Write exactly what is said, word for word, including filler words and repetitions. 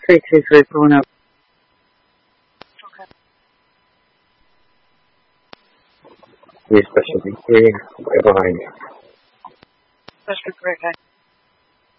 three two three four now. Okay. Yes, specialty three, we're behind you. Specialty three, okay.